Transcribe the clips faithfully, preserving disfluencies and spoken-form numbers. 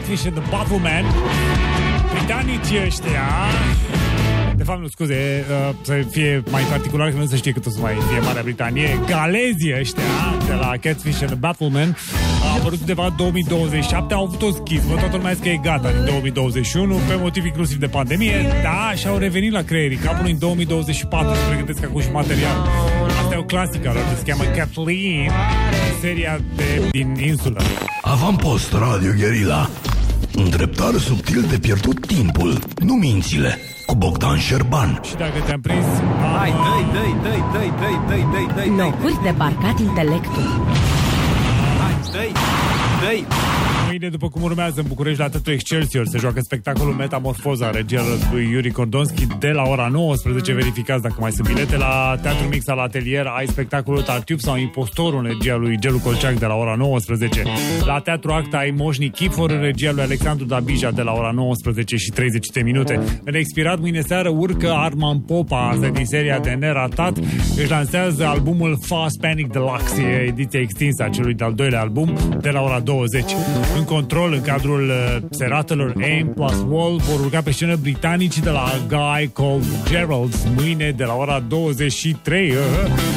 Catfish and the Bottleman. Britanicii ăștia. De fapt, nu, scuze, uh, să fie mai particular, că nu se știe cât o să mai fie Marea Britanie. Galezii ăștia, de la Catfish and the Battleman, au apărut undeva în două mii douăzeci și șapte, au avut o schismă, toată lumea zice că e gata în două mii douăzeci și unu, pe motiv inclusiv de pandemie, da, și au revenit la creierii capului în două mii douăzeci și patru, se pregătesc acum și material. Asta e o clasică lor, se cheamă Kathleen, seria de, din insulă. Avampost Radio Guerilla. Îndreptare subtil de pierdut timpul, nu mințile, cu Bogdan Șerban. Și dacă te-am prins... Hai, dă-i, dă-i, dă-i, dă-i, dă-i, dă-i, dă-i, dă-i. Locuri de parcat intelectul. Hai, dă-i, dă-i. Mâine, după cum urmează în București, la Teatru Excelsior se joacă spectacolul Metamorfoza, regia lui Yuri Kordonski, de la ora nouăsprezece. Verificați dacă mai sunt bilete. La Teatru Mix al Atelier ai spectacolul Tartiub sau Impostorul, regia lui Gelu Colceac, de la ora nouăsprezece. La Teatru Acta ai Moșni Chifor, regia lui Alexandru Dabija, de la ora nouăsprezece și treizeci de minute. În expirat, mâine seară urcă Arman Popa, asta din seria de Neratat. Își lansează albumul Fast Panic Deluxe, ediția extinsă a celui de-al doilea album, de la ora douăzeci. În control, în cadrul uh, seratelor Aim plus Wall, vor urca pe scenă britanicii de la A Guy Called Gerald, mâine de la ora douăzeci și trei. Uh,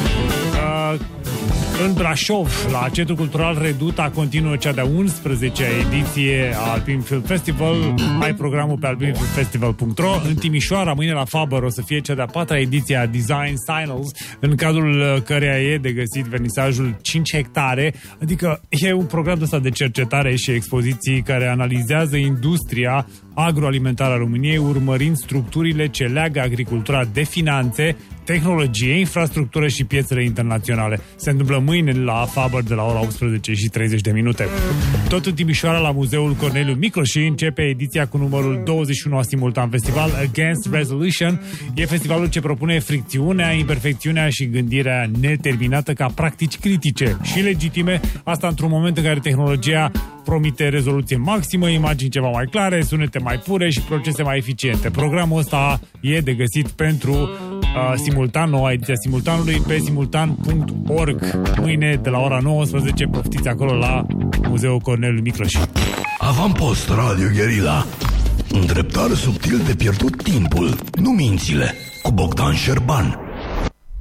uh, în Brașov, la Centrul Cultural Reduta, continuă cea de-a unsprezecea ediție a Alpin Film Festival. Ai programul pe alpin film festival punct ro. În Timișoara, mâine la Faber, o să fie cea de-a patra ediție a Design Signals, în cadrul căreia e de găsit vernisajul cinci hectare, adică e un program ăsta de cercetare și expoziții care analizează industria agroalimentară a României, urmărind structurile ce leagă agricultura de finanțe, tehnologie, infrastructură și piețele internaționale. Se întâmplă mâine la Faber de la ora optsprezece și treizeci de minute. Tot în Timișoara, la Muzeul Corneliu Micloși, începe ediția cu numărul douăzeci și unu a Simultan Festival Against Resolution. E festivalul ce propune fricțiunea, imperfecțiunea și gândirea neterminată ca practici critice și legitime, asta într-un moment în care tehnologia promite rezoluție maximă, imagini ceva mai clare, sunete mai pure și procese mai eficiente. Programul ăsta e de găsit pentru uh, Simultan, noua ediție a Simultanului, pe simultan punct org. Mâine de la ora nouăsprezece, poftiți acolo la Muzeul Corneliu Micloși. Avampost Radio Guerilla. Îndreptare subtil de pierdut timpul, nu mințile, cu Bogdan Șerban.